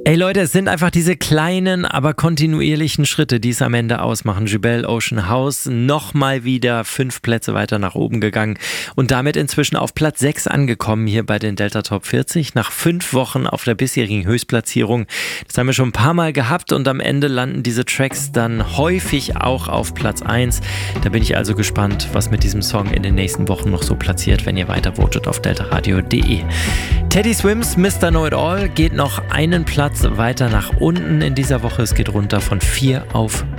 Ey Leute, es sind einfach diese kleinen, aber kontinuierlichen Schritte, die es am Ende ausmachen. Jubel Ocean House nochmal wieder 5 Plätze weiter nach oben gegangen und damit inzwischen auf Platz 6 angekommen hier bei den Delta Top 40. Nach 5 Wochen auf der bisherigen Höchstplatzierung. Das haben wir schon ein paar Mal gehabt und am Ende landen diese Tracks dann häufig auch auf Platz 1. Da bin ich also gespannt, was mit diesem Song in den nächsten Wochen noch so platziert, wenn ihr weiter votet auf deltaradio.de. Teddy Swims Mr. Know It All geht noch einen Platz weiter nach unten in dieser Woche. Es geht runter von 4 auf